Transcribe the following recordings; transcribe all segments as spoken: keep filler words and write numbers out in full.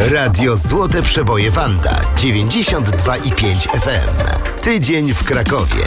Radio Złote Przeboje Wanda dziewięćdziesiąt dwa i pięć F M. Tydzień w Krakowie.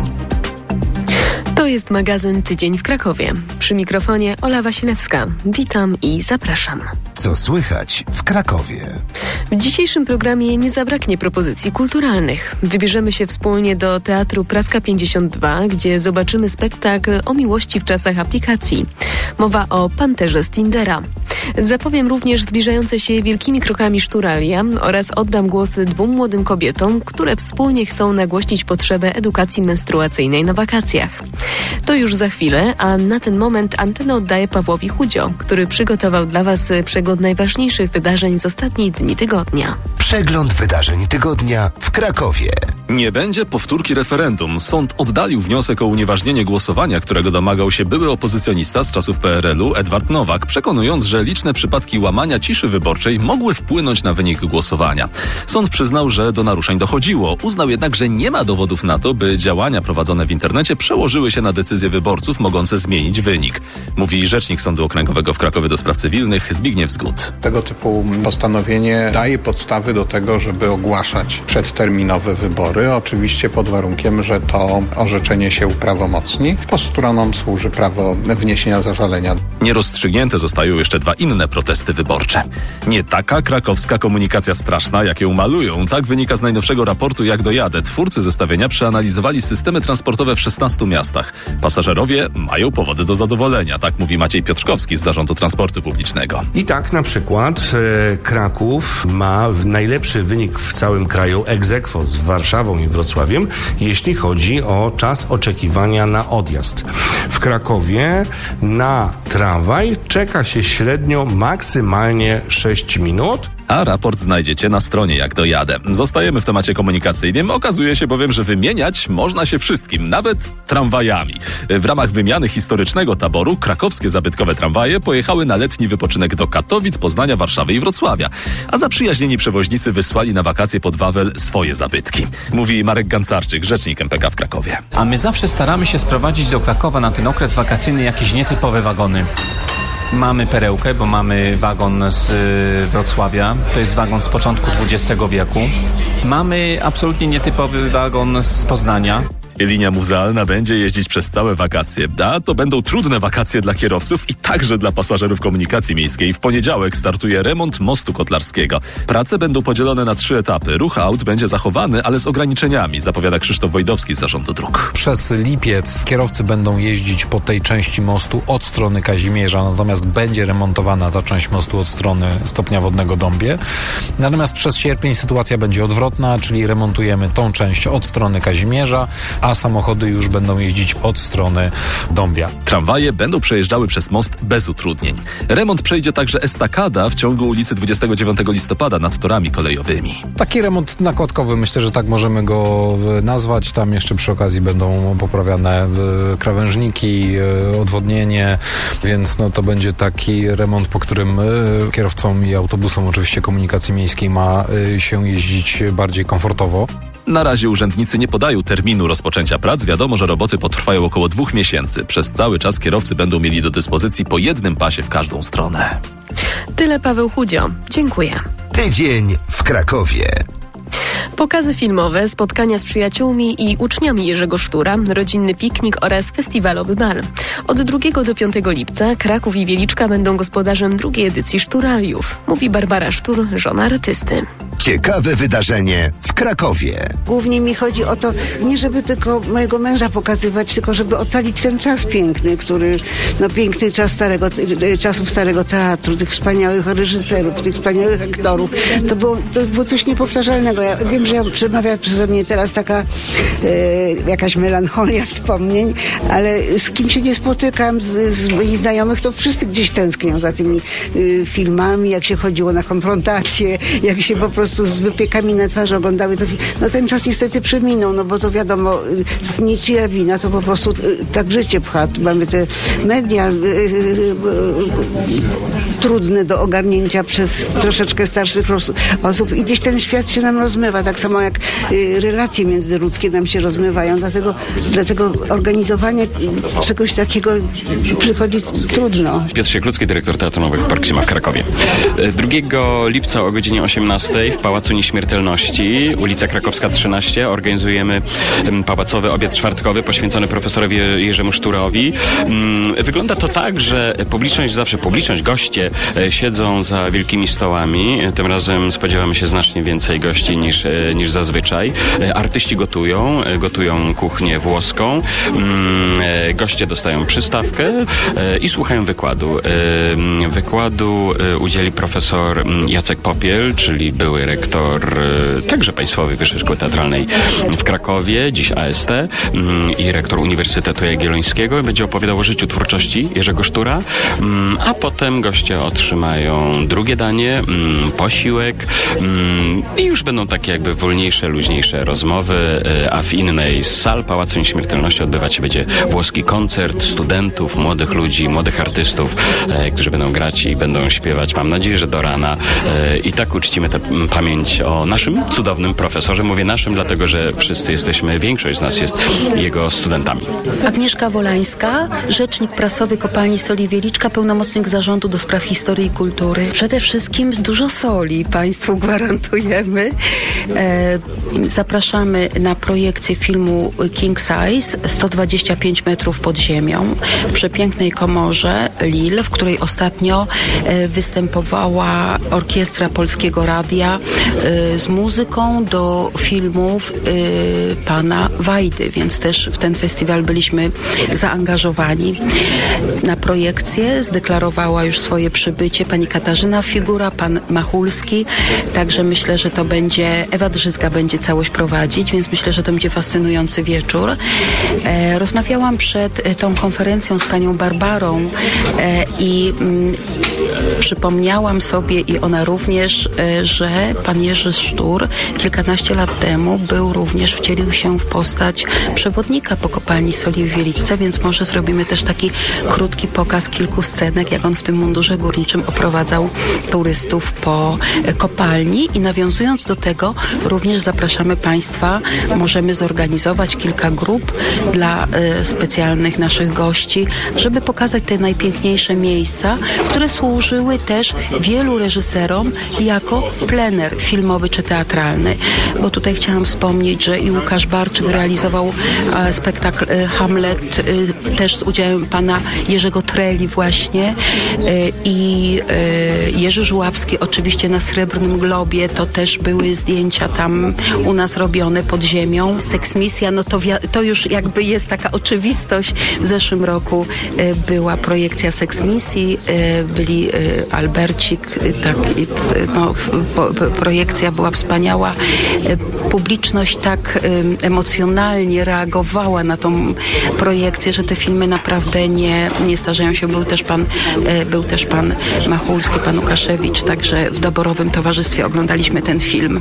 To jest magazyn Tydzień w Krakowie. Przy mikrofonie Ola Wasilewska. Witam i zapraszam. Co słychać w Krakowie? W dzisiejszym programie nie zabraknie propozycji kulturalnych. Wybierzemy się wspólnie do Teatru Praska pięćdziesiąt dwa, gdzie zobaczymy spektakl o miłości w czasach aplikacji. Mowa o Panterze z Tindera. Zapowiem również zbliżające się wielkimi krokami szturalia oraz oddam głosy dwóm młodym kobietom, które wspólnie chcą nagłośnić potrzebę edukacji menstruacyjnej na wakacjach. To już za chwilę, a na ten moment antenę oddaję Pawłowi Chudzio, który przygotował dla Was przegląd najważniejszych wydarzeń z ostatnich dni tygodnia. Przegląd wydarzeń tygodnia w Krakowie. Nie będzie powtórki referendum. Sąd oddalił wniosek o unieważnienie głosowania, którego domagał się były opozycjonista z czasów P R L u Edward Nowak, przekonując, że liczne przypadki łamania ciszy wyborczej mogły wpłynąć na wynik głosowania. Sąd przyznał, że do naruszeń dochodziło. Uznał jednak, że nie ma dowodów na to, by działania prowadzone w internecie przełożyły się na decyzje wyborców mogące zmienić wynik. Mówi rzecznik Sądu Okręgowego w Krakowie do Spraw Cywilnych Zbigniew Zgód. Tego typu postanowienie daje podstawy do tego, żeby ogłaszać przedterminowe wybory. Oczywiście pod warunkiem, że to orzeczenie się uprawomocni. Po stronom służy prawo wniesienia zażalenia. Nierozstrzygnięte zostają jeszcze dwa inne protesty wyborcze. Nie taka krakowska komunikacja straszna, jak ją malują. Tak wynika z najnowszego raportu Jak dojadę. Twórcy zestawienia przeanalizowali systemy transportowe w szesnastu miastach. Pasażerowie mają powody do zadowolenia. Tak mówi Maciej Piotrkowski z Zarządu Transportu Publicznego. I tak na przykład e, Kraków ma najlepszy wynik w całym kraju ex aequo z Warszawą i Wrocławiem, jeśli chodzi o czas oczekiwania na odjazd. W Krakowie na tramwaj czeka się średnio maksymalnie sześć minut. A raport znajdziecie na stronie Jak dojadę. Zostajemy w temacie komunikacyjnym. Okazuje się bowiem, że wymieniać można się wszystkim, nawet tramwajami. W ramach wymiany historycznego taboru krakowskie zabytkowe tramwaje pojechały na letni wypoczynek do Katowic, Poznania, Warszawy i Wrocławia. A zaprzyjaźnieni przewoźnicy wysłali na wakacje pod Wawel swoje zabytki. Mówi Marek Gancarczyk, rzecznik M P K w Krakowie. A my zawsze staramy się sprowadzić do Krakowa na ten okres wakacyjny jakieś nietypowe wagony. Mamy perełkę, bo mamy wagon z y, Wrocławia. To jest wagon z początku dwudziestego wieku. Mamy absolutnie nietypowy wagon z Poznania. Linia muzealna będzie jeździć przez całe wakacje. A to będą trudne wakacje dla kierowców i także dla pasażerów komunikacji miejskiej. W poniedziałek startuje remont mostu kotlarskiego. Prace będą podzielone na trzy etapy. Ruch aut będzie zachowany, ale z ograniczeniami, zapowiada Krzysztof Wojdowski z Zarządu Dróg. Przez lipiec kierowcy będą jeździć po tej części mostu od strony Kazimierza, natomiast będzie remontowana ta część mostu od strony stopnia wodnego Dąbie. Natomiast przez sierpień sytuacja będzie odwrotna, czyli remontujemy tą część od strony Kazimierza, a samochody już będą jeździć od strony Dąbia. Tramwaje będą przejeżdżały przez most bez utrudnień. Remont przejdzie także estakada w ciągu ulicy dwudziestego dziewiątego listopada nad torami kolejowymi. Taki remont nakładkowy, myślę, że tak możemy go nazwać. Tam jeszcze przy okazji będą poprawiane krawężniki, odwodnienie, więc no to będzie taki remont, po którym kierowcom i autobusom oczywiście komunikacji miejskiej ma się jeździć bardziej komfortowo. Na razie urzędnicy nie podają terminu rozpoczęcia prac. Wiadomo, że roboty potrwają około dwóch miesięcy. Przez cały czas kierowcy będą mieli do dyspozycji po jednym pasie w każdą stronę. Tyle Paweł Chudzio. Dziękuję. Tydzień w Krakowie. Pokazy filmowe, spotkania z przyjaciółmi i uczniami Jerzego Sztura, rodzinny piknik oraz festiwalowy bal. Od drugiego do piątego lipca Kraków i Wieliczka będą gospodarzem drugiej edycji Szturaliów, mówi Barbara Sztur, żona artysty. Ciekawe wydarzenie w Krakowie. Głównie mi chodzi o to, nie żeby tylko mojego męża pokazywać, tylko żeby ocalić ten czas piękny, który, no piękny czas starego, czasów starego teatru, tych wspaniałych reżyserów, tych wspaniałych aktorów. To było, to było coś niepowtarzalnego. Ja wiem, że ja przemawia przeze mnie teraz taka e, jakaś melancholia wspomnień, ale z kim się nie spotykam, z, z moich znajomych, to wszyscy gdzieś tęsknią za tymi e, filmami, jak się chodziło na konfrontację, jak się po prostu prostu z wypiekami na twarzy oglądały to. No ten czas niestety przeminął, no bo to wiadomo, z niczyja wina, to po prostu tak życie pcha. Mamy te media y, y, y, trudne do ogarnięcia przez troszeczkę starszych osób i gdzieś ten świat się nam rozmywa, tak samo jak y, relacje międzyludzkie nam się rozmywają, dlatego, dlatego organizowanie czegoś takiego przychodzi trudno. Piotr Sieklucki, dyrektor Teatru Nowego Parksima w Krakowie. drugiego lipca o godzinie osiemnastej w Pałacu Nieśmiertelności, ulica Krakowska trzynaście, organizujemy pałacowy obiad czwartkowy poświęcony profesorowi Jerzemu Szturowi. Wygląda to tak, że publiczność, zawsze publiczność, goście siedzą za wielkimi stołami. Tym razem spodziewamy się znacznie więcej gości niż, niż zazwyczaj. Artyści gotują, gotują kuchnię włoską. Goście dostają przystawkę i słuchają wykładu. Wykładu udzieli profesor Jacek Popiel, czyli były rektor także Państwowej Wyższej Szkoły Teatralnej w Krakowie, dziś A S T, i rektor Uniwersytetu Jagiellońskiego. Będzie opowiadał o życiu twórczości Jerzego Sztura, a potem goście otrzymają drugie danie, posiłek i już będą takie jakby wolniejsze, luźniejsze rozmowy, a w innej z sal Pałacu Nieśmiertelności odbywać się będzie włoski koncert studentów, młodych ludzi, młodych artystów, którzy będą grać i będą śpiewać, mam nadzieję, że do rana. I tak uczcimy tę pamięć o naszym cudownym profesorze. Mówię naszym, dlatego że wszyscy jesteśmy, większość z nas jest jego studentami. Agnieszka Wolańska, rzecznik prasowy Kopalni Soli Wieliczka, pełnomocnik zarządu do spraw historii i kultury. Przede wszystkim dużo soli Państwu gwarantujemy. E, zapraszamy na projekcję filmu King Size, sto dwadzieścia pięć metrów pod ziemią, w przepięknej komorze Lille, w której ostatnio e, występowała orkiestra Polskiego Radia e, z muzyką do filmów e, pana Wajdy, więc też w ten festiwal byliśmy zaangażowani. Na projekcję zdeklarowała już swoje przybycie pani Katarzyna Figura, pan Machulski, także myślę, że to będzie, Ewa Drzyzga będzie całość prowadzić, więc myślę, że to będzie fascynujący wieczór. E, rozmawiałam przed e, tą konferencją z panią Barbarą e, i mm, przypomniałam sobie i ona również, e, że pan Jerzy Sztur kilkanaście lat temu był również, wcielił się w postać przewodnika po Kopalni Soli w Wieliczce, więc może zrobimy też taki krótki pokaz kilku scenek, jak on w tym mundurze górniczym oprowadzał turystów po kopalni i nawiązując do tego również zapraszamy Państwa, możemy zorganizować kilka grup dla y, specjalnych naszych gości, żeby pokazać te najpiękniejsze miejsca, które służyły też wielu reżyserom jako plener filmowy czy teatralny, bo tutaj chciałam wspomnieć, że i Łukasz Barczyk realizował e, spektakl e, Hamlet e, też z udziałem pana Jerzego Treli właśnie e, i e, Jerzy Żuławski oczywiście na Srebrnym Globie, to też były zdjęcia tam u nas robione pod ziemią. Seksmisja, no to, wi- to już jakby jest taka oczywistość. W zeszłym roku e, była projekcja Seksmisji, e, byli e, Albercik, e, tak, e, no, po, po, projekcja była wspaniała. E, publiczność tak e, emocjonalnie reagowała na tą projekcję, że te filmy naprawdę nie, nie starzeją się. Był też pan, e, był też pan Machulski, pan Łukaszewicz, także w doborowym towarzystwie oglądaliśmy ten film.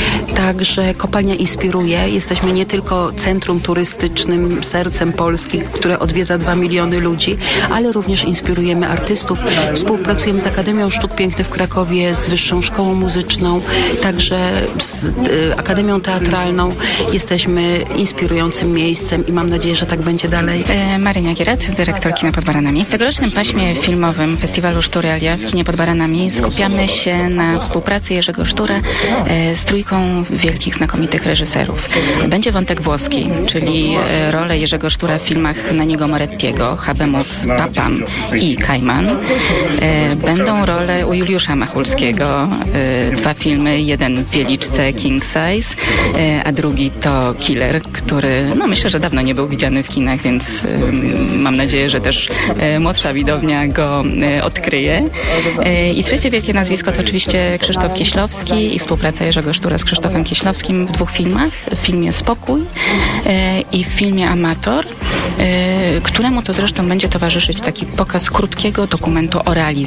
Także kopalnia inspiruje. Jesteśmy nie tylko centrum turystycznym, sercem Polski, które odwiedza dwa miliony ludzi, ale również inspirujemy artystów. Współpracujemy z Akademią Sztuk Pięknych w Krakowie, z Wyższą Szkołą Muzyczną, także z y, Akademią Teatralną. Jesteśmy inspirującym miejscem i mam nadzieję, że tak będzie dalej. E, Marynia Gierat, dyrektor Kina pod Baranami. W tegorocznym paśmie filmowym Festiwalu Szturelia w Kinie pod Baranami skupiamy się na współpracy Jerzego Sztura e, z trójką wielkich, znakomitych reżyserów. Będzie wątek włoski, czyli e, rolę Jerzego Sztura w filmach Nanniego Morettiego, Habemus Papam i Kajman. E, będą role u Juliusza Machulskiego. E, dwa filmy, jeden w Wieliczce, King Size, e, a drugi to Killer, który no myślę, że dawno nie był widziany w kinach, więc e, mam nadzieję, że też e, młodsza widownia go e, odkryje. E, I trzecie wielkie nazwisko to oczywiście Krzysztof Kieślowski i współpraca Jerzego Sztura z Krzysztofem Kieślowskim w dwóch filmach. W filmie Spokój e, i w filmie Amator, e, któremu to zresztą będzie towarzyszyć taki pokaz krótkiego dokumentu o realizacji, o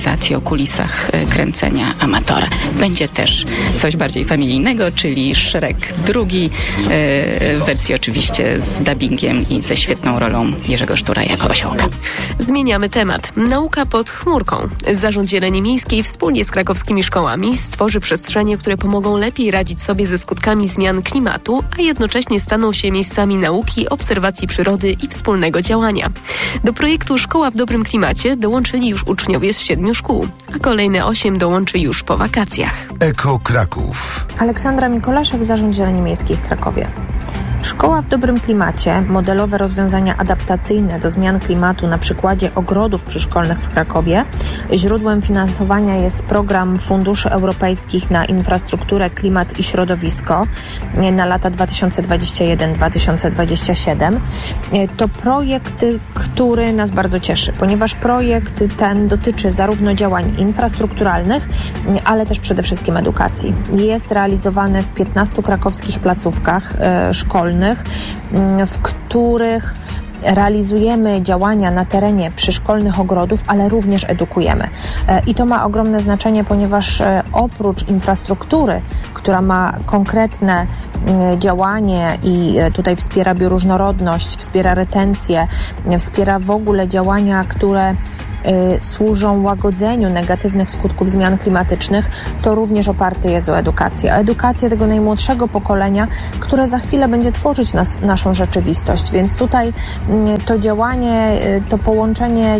kulisach kręcenia Amatora. Będzie też coś bardziej familijnego, czyli Shrek drugi, w wersji oczywiście z dubbingiem i ze świetną rolą Jerzego Sztura jako osiołka. Zmieniamy temat. Nauka pod chmurką. Zarząd Zieleni Miejskiej wspólnie z krakowskimi szkołami stworzy przestrzenie, które pomogą lepiej radzić sobie ze skutkami zmian klimatu, a jednocześnie staną się miejscami nauki, obserwacji przyrody i wspólnego działania. Do projektu Szkoła w dobrym klimacie dołączyli już uczniowie z siedmiu szkół, a kolejne osiem dołączy już po wakacjach. Eko Kraków. Aleksandra Mikolaszek, Zarząd Zieleni Miejskiej w Krakowie. Szkoła w dobrym klimacie, modelowe rozwiązania adaptacyjne do zmian klimatu na przykładzie ogrodów przyszkolnych w Krakowie. Źródłem finansowania jest program Funduszy Europejskich na infrastrukturę, klimat i środowisko na lata dwa tysiące dwudziesty pierwszy do dwa tysiące dwudziestego siódmego. To projekt, który nas bardzo cieszy, ponieważ projekt ten dotyczy zarówno działań infrastrukturalnych, ale też przede wszystkim edukacji. Jest realizowany w piętnastu krakowskich placówkach e, szkolnych, w których realizujemy działania na terenie przyszkolnych ogrodów, ale również edukujemy. I to ma ogromne znaczenie, ponieważ oprócz infrastruktury, która ma konkretne działanie i tutaj wspiera bioróżnorodność, wspiera retencję, wspiera w ogóle działania, które służą łagodzeniu negatywnych skutków zmian klimatycznych, to również oparty jest o edukację. A edukację tego najmłodszego pokolenia, które za chwilę będzie tworzyć nas, naszą rzeczywistość. Więc tutaj to działanie, to połączenie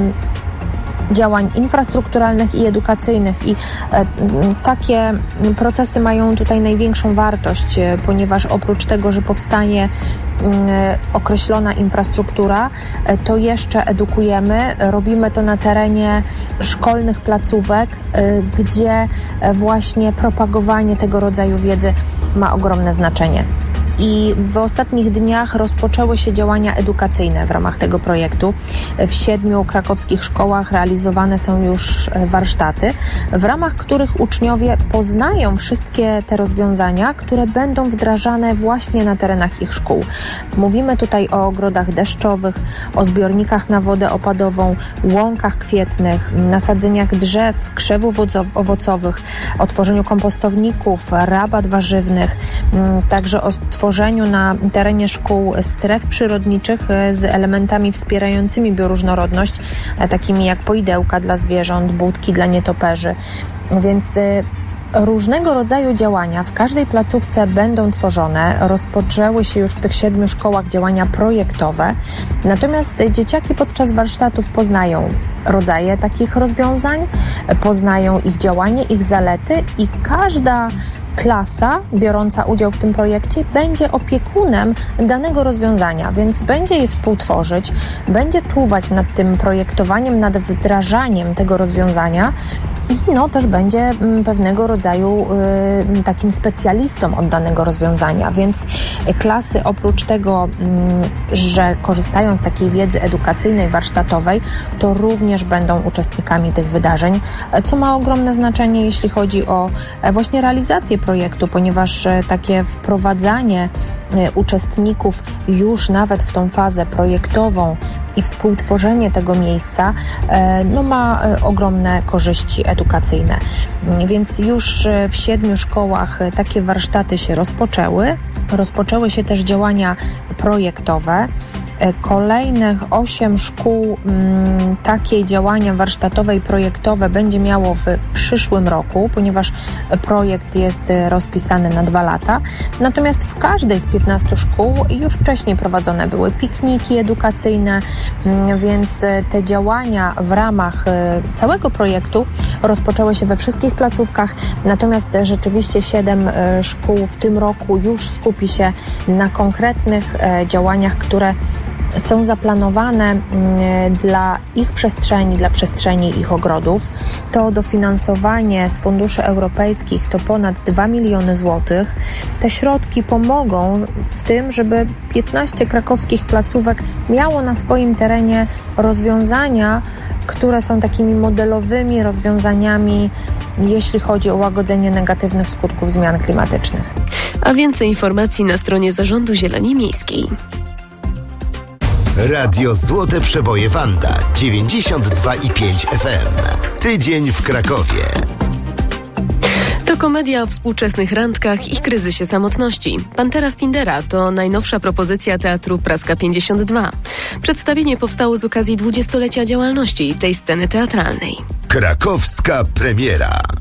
działań infrastrukturalnych i edukacyjnych i e, takie procesy mają tutaj największą wartość, e, ponieważ oprócz tego, że powstanie e, określona infrastruktura, e, to jeszcze edukujemy, robimy to na terenie szkolnych placówek, e, gdzie e, właśnie propagowanie tego rodzaju wiedzy ma ogromne znaczenie. I w ostatnich dniach rozpoczęły się działania edukacyjne w ramach tego projektu. W siedmiu krakowskich szkołach realizowane są już warsztaty, w ramach których uczniowie poznają wszystkie te rozwiązania, które będą wdrażane właśnie na terenach ich szkół. Mówimy tutaj o ogrodach deszczowych, o zbiornikach na wodę opadową, łąkach kwietnych, nasadzeniach drzew, krzewów owocowych, o tworzeniu kompostowników, rabat warzywnych, także o tworzeniu na terenie szkół stref przyrodniczych z elementami wspierającymi bioróżnorodność, takimi jak poidełka dla zwierząt, budki dla nietoperzy. Więc różnego rodzaju działania w każdej placówce będą tworzone. Rozpoczęły się już w tych siedmiu szkołach działania projektowe. Natomiast dzieciaki podczas warsztatów poznają rodzaje takich rozwiązań, poznają ich działanie, ich zalety i każda klasa biorąca udział w tym projekcie będzie opiekunem danego rozwiązania, więc będzie je współtworzyć, będzie czuwać nad tym projektowaniem, nad wdrażaniem tego rozwiązania i no też będzie pewnego rodzaju y, takim specjalistą od danego rozwiązania, więc klasy oprócz tego, y, że korzystają z takiej wiedzy edukacyjnej, warsztatowej, to również będą uczestnikami tych wydarzeń, co ma ogromne znaczenie, jeśli chodzi o właśnie realizację projektu, ponieważ takie wprowadzanie uczestników już nawet w tą fazę projektową i współtworzenie tego miejsca no, ma ogromne korzyści edukacyjne. Więc już w siedmiu szkołach takie warsztaty się rozpoczęły. Rozpoczęły się też działania projektowe. Kolejnych osiem szkół m, takie działania warsztatowe i projektowe będzie miało w przyszłym roku, ponieważ projekt jest rozpisany na dwa lata. Natomiast w każdej z piętnastu szkół już wcześniej prowadzone były pikniki edukacyjne, m, więc te działania w ramach całego projektu rozpoczęły się we wszystkich placówkach. Natomiast rzeczywiście siedem szkół w tym roku już skupi się na konkretnych działaniach, które są zaplanowane dla ich przestrzeni, dla przestrzeni ich ogrodów. To dofinansowanie z funduszy europejskich to ponad dwa miliony złotych. Te środki pomogą w tym, żeby piętnaście krakowskich placówek miało na swoim terenie rozwiązania, które są takimi modelowymi rozwiązaniami, jeśli chodzi o łagodzenie negatywnych skutków zmian klimatycznych. A więcej informacji na stronie Zarządu Zieleni Miejskiej. Radio Złote Przeboje Wanda dziewięćdziesiąt dwa i pięć F M. Tydzień w Krakowie. To komedia o współczesnych randkach i kryzysie samotności. Pantera z Tindera to najnowsza propozycja Teatru Praska pięćdziesiąt dwa. Przedstawienie powstało z okazji dwudziestolecia działalności tej sceny teatralnej. Krakowska premiera.